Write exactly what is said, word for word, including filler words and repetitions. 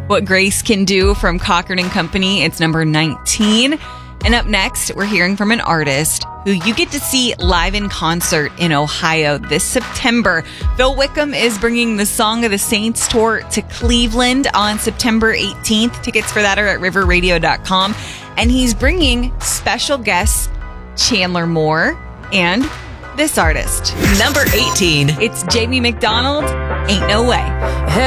What Grace Can Do from Cochran and Company. It's number nineteen. And up next, we're hearing from an artist who you get to see live in concert in Ohio this September. Phil Wickham is bringing the Song of the Saints tour to Cleveland on September eighteenth. Tickets for that are at river radio dot com. And he's bringing special guests Chandler Moore and this artist. Number eighteen. It's Jamie McDonald, Ain't No Way.